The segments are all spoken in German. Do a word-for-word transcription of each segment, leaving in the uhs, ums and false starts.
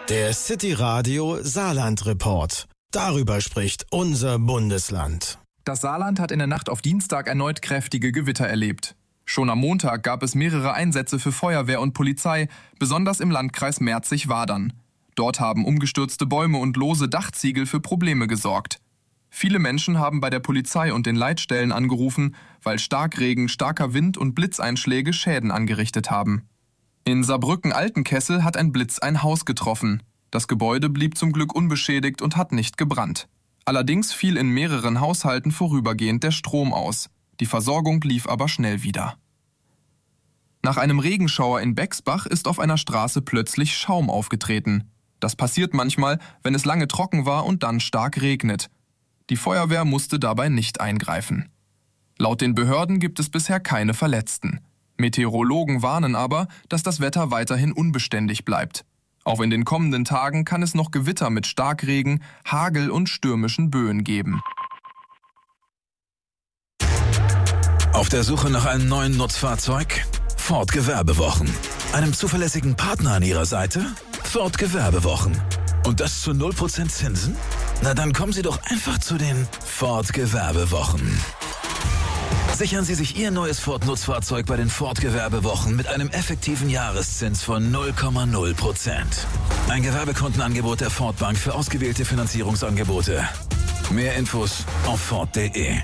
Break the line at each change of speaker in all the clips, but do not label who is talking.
Der City Radio Saarland Report. Darüber spricht unser Bundesland.
Das Saarland hat in der Nacht auf Dienstag erneut kräftige Gewitter erlebt. Schon am Montag gab es mehrere Einsätze für Feuerwehr und Polizei, besonders im Landkreis Merzig-Wadern. Dort haben umgestürzte Bäume und lose Dachziegel für Probleme gesorgt. Viele Menschen haben bei der Polizei und den Leitstellen angerufen, weil Starkregen, starker Wind und Blitzeinschläge Schäden angerichtet haben. In Saarbrücken-Altenkessel hat ein Blitz ein Haus getroffen. Das Gebäude blieb zum Glück unbeschädigt und hat nicht gebrannt. Allerdings fiel in mehreren Haushalten vorübergehend der Strom aus. Die Versorgung lief aber schnell wieder. Nach einem Regenschauer in Bexbach ist auf einer Straße plötzlich Schaum aufgetreten. Das passiert manchmal, wenn es lange trocken war und dann stark regnet. Die Feuerwehr musste dabei nicht eingreifen. Laut den Behörden gibt es bisher keine Verletzten. Meteorologen warnen aber, dass das Wetter weiterhin unbeständig bleibt. Auch in den kommenden Tagen kann es noch Gewitter mit Starkregen, Hagel und stürmischen Böen geben.
Auf der Suche nach einem neuen Nutzfahrzeug? Ford Gewerbewochen. Einem zuverlässigen Partner an Ihrer Seite? Ford Gewerbewochen. Und das zu null Prozent Zinsen? Na dann kommen Sie doch einfach zu den Ford Gewerbewochen. Sichern Sie sich Ihr neues Ford-Nutzfahrzeug bei den Ford Gewerbewochen mit einem effektiven Jahreszins von null Komma null Prozent. Ein Gewerbekundenangebot der Ford Bank für ausgewählte Finanzierungsangebote. Mehr Infos auf ford punkt de.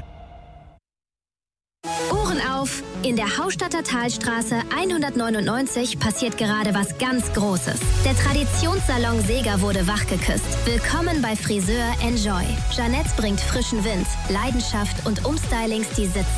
Ohren auf! In der Haustatter Talstraße hundertneunundneunzig passiert gerade was ganz Großes. Der Traditionssalon Seeger wurde wachgeküsst. Willkommen bei Friseur Enjoy. Jeanette bringt frischen Wind, Leidenschaft und Umstylings, die sitzen.